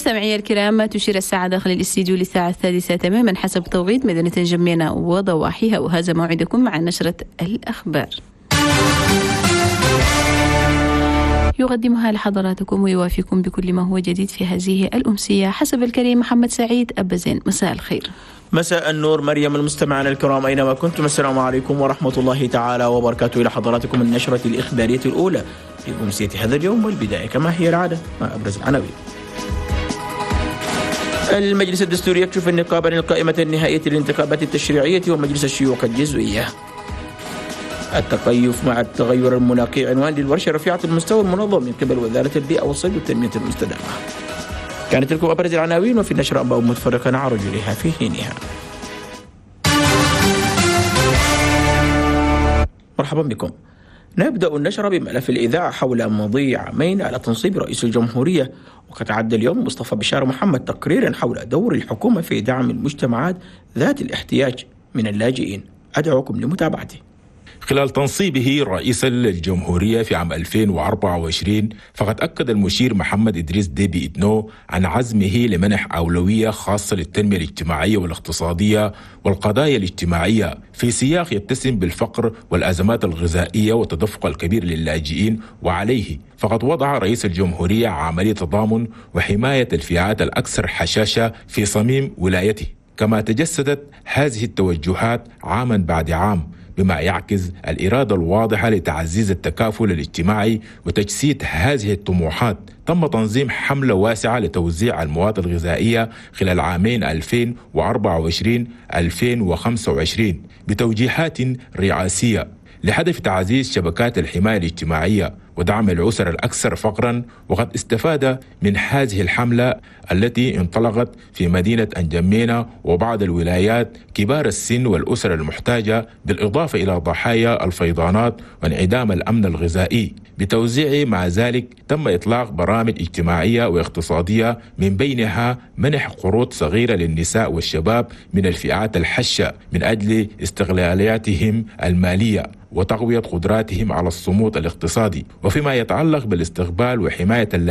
مستمعي الكرام، تشير الساعة داخل الاستديو للساعة 6 تماما حسب توقيت مدينة جمينة وضواحيها، وهذا موعدكم مع نشرة الأخبار يقدمها لحضراتكم ويوافيكم بكل ما هو جديد في هذه الأمسية حسب الكريم محمد سعيد أبزين. مساء الخير. مساء النور مريم. المستمعين الكرام أينما كنتم، السلام عليكم ورحمة الله تعالى وبركاته. إلى حضراتكم النشرة الإخبارية الأولى في أمسية هذا اليوم، والبداية كما هي العادة مع أبرز العناوين. المجلس الدستوري يكشف النقابة القائمة النهائية للانتخابات التشريعية ومجلس الشيوخ الجزئية. التكيف مع التغير المناخي عنوان للورشة رفيعة المستوى المنظم من قبل وزارة البيئة والصيد والتنمية المستدامة. كانت لكم أبرز العناوين، وفي النشرة أنباء متفرقة نعرج إليها في حينها. مرحبا بكم. نبدأ النشرة بملف الإذاعة حول مضي عامين على تنصيب رئيس الجمهورية، وقد عد اليوم مصطفى بشار محمد تقريرا حول دور الحكومة في دعم المجتمعات ذات الاحتياج من اللاجئين. أدعوكم لمتابعته. خلال تنصيبه رئيسا للجمهورية في عام 2024، فقد أكد المشير محمد إدريس ديبي إدنو عن عزمه لمنح أولوية خاصة للتنمية الاجتماعية والاقتصادية والقضايا الاجتماعية في سياق يتسم بالفقر والأزمات الغذائية والتدفق الكبير للاجئين. وعليه فقد وضع رئيس الجمهورية عملية تضامن وحماية الفئات الأكثر حشاشة في صميم ولايته، كما تجسدت هذه التوجهات عاما بعد عام، بما يعكس الإرادة الواضحة لتعزيز التكافل الاجتماعي وتجسيد هذه الطموحات. تم تنظيم حملة واسعة لتوزيع المواد الغذائية خلال عامين 2024-2025 بتوجيهات رئاسية لهدف تعزيز شبكات الحماية الاجتماعية ودعم الأسر الأكثر فقرا. وقد استفاد من هذه الحملة التي انطلقت في مدينة أنجمينة وبعض الولايات كبار السن والأسر المحتاجة، بالإضافة إلى ضحايا الفيضانات وانعدام الأمن الغذائي. بتوزيع مع ذلك تم إطلاق برامج اجتماعية واقتصادية، من بينها منح قروض صغيرة للنساء والشباب من الفئات الحشة من أجل استغلالاتهم المالية وتقوية قدراتهم على الصمود الاقتصادي. وفيما يتعلق بالاستقبال وحماية